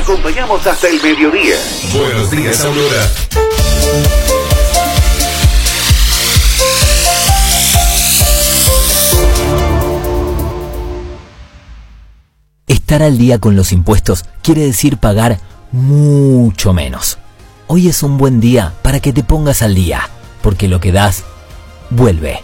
acompañamos hasta el mediodía. Buenos días, Aurora. Estar al día con los impuestos quiere decir pagar mucho menos. Hoy es un buen día para que te pongas al día, porque lo que das, vuelve.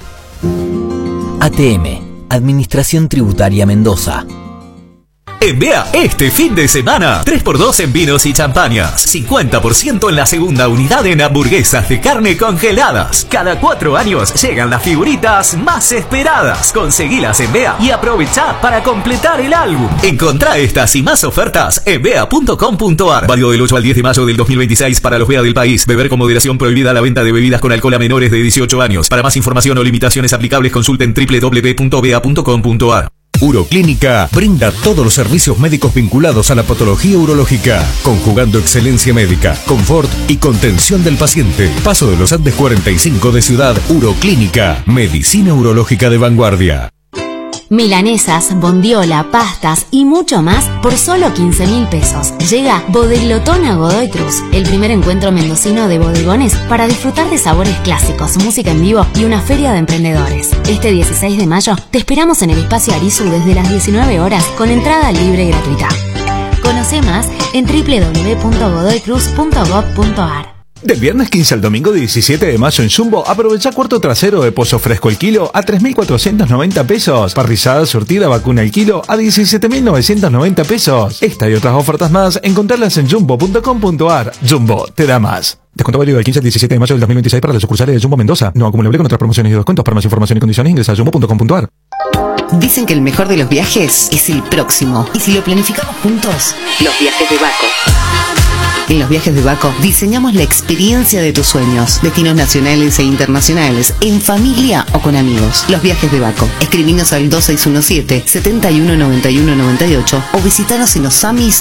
ATM, Administración Tributaria Mendoza. En BEA, este fin de semana, 3x2 en vinos y champañas, 50% en la segunda unidad en hamburguesas de carne congeladas. Cada 4 años llegan las figuritas más esperadas. Conseguilas en BEA y aprovechá para completar el álbum. Encontrá estas y más ofertas en bea.com.ar. Válido del 8 al 10 de mayo del 2026 para los BEA del país. Beber con moderación, prohibida la venta de bebidas con alcohol a menores de 18 años. Para más información o limitaciones aplicables, consulten www.bea.com.ar. Uroclínica brinda todos los servicios médicos vinculados a la patología urológica, conjugando excelencia médica, confort y contención del paciente. Paso de los Andes 45 de Ciudad. Uroclínica, medicina urológica de vanguardia. Milanesas, bondiola, pastas y mucho más por solo 15.000 pesos. Llega Bodeglotón a Godoy Cruz, el primer encuentro mendocino de bodegones para disfrutar de sabores clásicos, música en vivo y una feria de emprendedores. Este 16 de mayo te esperamos en el espacio Arizu desde las 19 horas con entrada libre y gratuita. Conoce más en www.godoycruz.gov.ar. Del viernes 15 al domingo 17 de mayo en Jumbo, aprovecha cuarto trasero de pollo fresco el kilo a 3.490 pesos. Parrillada surtida vacuna el kilo a 17.990 pesos. Esta y otras ofertas más, encontrarlas en jumbo.com.ar. Jumbo, te da más. Descuento válido del 15 al 17 de mayo del 2026 para las sucursales de Jumbo Mendoza. No acumulable con otras promociones y descuentos. Para más información y condiciones ingresa a jumbo.com.ar. Dicen que el mejor de los viajes es el próximo. Y si lo planificamos juntos, los viajes de Baco. En los viajes de Baco diseñamos la experiencia de tus sueños. Destinos nacionales e internacionales, en familia o con amigos. Los viajes de Baco. Escribinos al 2617-719198 o visitanos en Los Samis